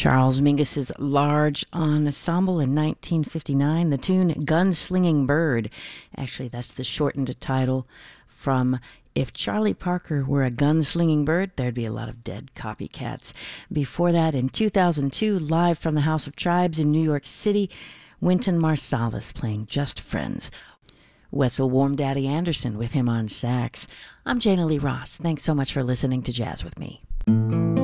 Charles Mingus's Large Ensemble in 1959, the tune Gunslinging Bird. Actually, that's the shortened title from If Charlie Parker Were a Gunslinging Bird, there'd be a lot of dead copycats. Before that, in 2002, live from the House of Tribes in New York City, Wynton Marsalis playing Just Friends. Wessel Warm Daddy Anderson with him on sax. I'm Jana Lee Ross. Thanks so much for listening to Jazz with Me.